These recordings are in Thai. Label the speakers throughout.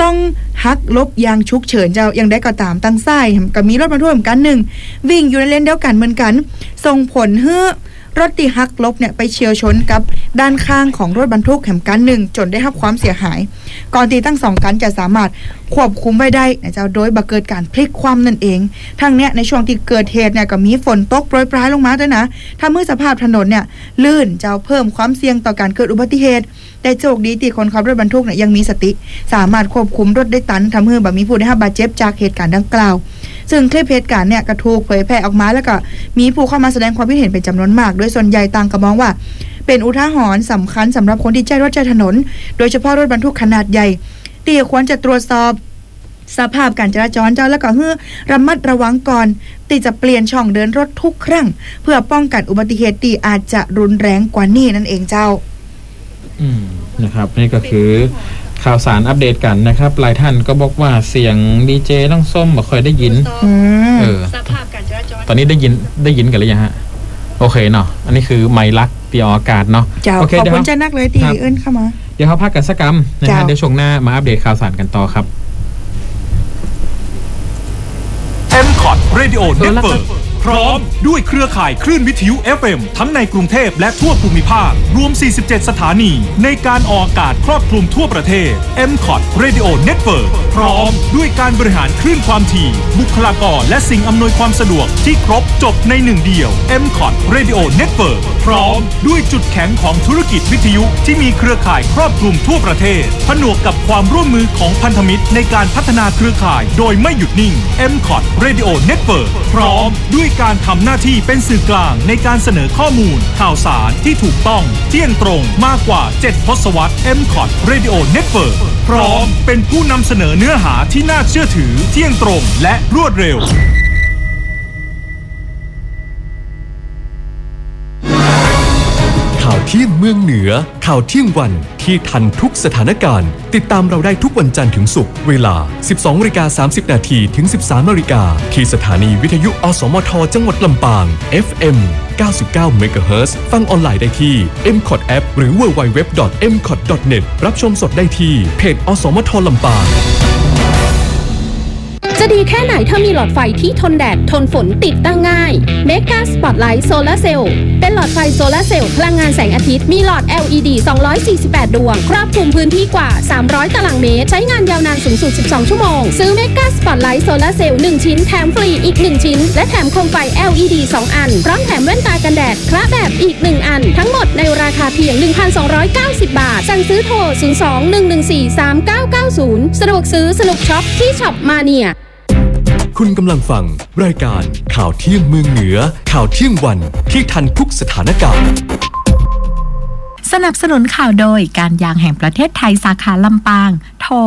Speaker 1: ต้องหักลบยางฉุกเฉินเจ้าอย่างได้ก็ตามตั้งซ้ายก็มีรถบรรทุกเหมือนกันหนึ่งวิ่งอยู่ในเลนเดียวกันเหมือนกันส่งผลให้รถที่หักลบเนี่ยไปเฉียวชนกับด้านข้างของรถบรรทุกแห่งกันหนึ่งจนได้รับความเสียหายก่อนที่ทั้งสองกันจะสามารถควบคุมไว้ได้นะเจ้าโดยบ่เกิดการพลิกคว่ำนั่นเองทั้งเนี้ยในช่วงที่เกิดเหตุเนี่ยก็มีฝนตกโปรยปลายลงมาด้วยนะถ้าเมื่อสภาพถนนเนี่ยลื่นเจ้าเพิ่มความเสี่ยงต่อการเกิดอุบัติเหตุแต่โชคดีที่คนขับรถบรรทุกเนี่ยยังมีสติสามารถควบคุมรถได้ทันทำให้บ่มีผู้ได้รับบาดเจ็บจากเหตุการณ์ดังกล่าวซึ่งคลิปเหตุการณ์เนี่ยก็ถูกเผยแพร่ออกมาแล้วก็มีผู้เข้ามาแสดงความคิดเห็นเป็นจำนวนมากโดยส่วนใหญ่ต่างก็มองว่าเป็นอุทาหรณ์สำคัญสำหรับคนที่ใช้รถใช้ถนนโดยเฉพาะรถบรรทุกขนาดใหญ่ที่ควรจะตรวจสอบสภาพการจราจรเจ้าแล้วก็ให้ระมัดระวังก่อนที่จะเปลี่ยนช่องเดินรถทุกครั้งเพื่อป้องกันอุบัติเหตุที่อาจจะรุนแรงกว่านี้นั่นเองเจ้า
Speaker 2: นะครับนี่ก็คือข่าวสารอัปเดตกันนะครับหลายท่านก็บอกว่าเสียงดีเจต้องส้มบ่ค่อยได้ยิน
Speaker 1: สภาพการจราจร
Speaker 2: ตอนนี้ได้ยินกันหรือยังฮะโอเคเนาะอันนี้คือไมค์ลักตีออกอากาศเนาะ
Speaker 1: โอเคขอบคุณจ้านักเลยตีเอิ้นเข้ามา
Speaker 2: เดี๋ยวเขาพักกันสักกรรมนะฮะเดี๋ยวช่วงหน้ามาอัปเดตข่าวสารกันต่อครับ
Speaker 3: MCOT Radio Network พร้อมด้วยเครือข่ายคลื่นวิทยุ FM ทั้งในกรุงเทพและทั่วภูมิภาครวม47สถานีในการออกอากาศครอบคลุมทั่วประเทศ MCOT Radio Network พร้อมด้วยการบริหารคลื่นความถี่บุคลากรและสิ่งอำนวยความสะดวกที่ครบจบในหนึ่งเดียว MCOT Radio Network พร้อมด้วยจุดแข็งของธุรกิจวิทยุที่มีเครือข่ายครอบคลุมทั่วประเทศผนวกกับความร่วมมือของพันธมิตรในการพัฒนาเครือข่ายโดยไม่หยุดนิ่ง MCOT Radio Network พร้อมด้วยการทำหน้าที่เป็นสื่อกลางในการเสนอข้อมูลข่าวสารที่ถูกต้องเที่ยงตรงมากกว่า7ทศวรรษ MCOT Radio Network พร้อมเป็นผู้นำเสนอเนื้อหาที่น่าเชื่อถือเที่ยงตรงและรวดเร็ว
Speaker 4: ข่าวเที่ยงเมืองเหนือข่าวเที่ยงวันที่ทันทุกสถานการณ์ติดตามเราได้ทุกวันจันทร์ถึงศุกร์เวลา 12:30 น. ถึง 13:00 น. ที่สถานีวิทยุอสมทจังหวัดลำปาง FM 99 เมกะเฮิรตซ์ฟังออนไลน์ได้ที่ MCOT App หรือ www.mcot.net รับชมสดได้ที่เพจอสมทลำปาง
Speaker 5: จะดีแค่ไหนถ้ามีหลอดไฟที่ทนแดดทนฝนติดตั้งง่าย Mega Spotlight Solar Cell เป็นหลอดไฟโซลาร์เซลล์พลังงานแสงอาทิตย์มีหลอด LED 248 ดวงครอบคลุมพื้นที่กว่า300ตารางเมตรใช้งานยาวนานสูงสุด12ชั่วโมงซื้อ Mega Spotlight Solar Cell 1 ชิ้นแถมฟรีอีก1ชิ้นและแถมโคมไฟ LED 2 อันพร้อมแถมแว่นตากันแดดคละแบบอีก1อันทั้งหมดในราคาเพียง 1,290 บาทสั่งซื้อโทร 02-114-3990 สะดวกซื้อสนุกช็อปที่ช็อปมาเนีย
Speaker 4: คุณกำลังฟังรายการข่าวเที่ยงเมืองเหนือข่าวเที่ยงวันที่ทันทุกสถานการณ์
Speaker 6: สนับสนุนข่าวโดยการยางแห่งประเทศไทยสาขาลำปางโทร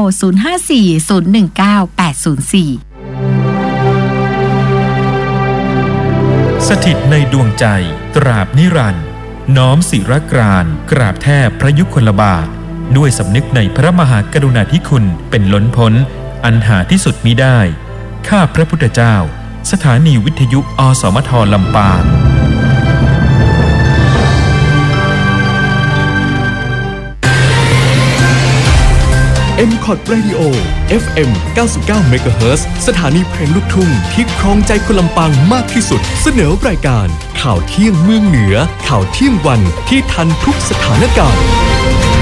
Speaker 6: 054-019-804
Speaker 7: สถิตในดวงใจตราบนิรันดร์น้อมศิรกรานกราบแทบพระยุคลบาทด้วยสำนึกในพระมหากรุณาธิคุณเป็นล้นพ้นอันหาที่สุดมิได้ข้าพระพุทธเจ้าสถานีวิทยุอสมทลำปาง
Speaker 4: MCOT Radio FM 99 เมกะเฮิรตซ์สถานีเพลงลูกทุ่งที่ครองใจคนลำปางมากที่สุดเสนอรายการข่าวเที่ยงเมืองเหนือข่าวเที่ยงวันที่ทันทุกสถานการณ์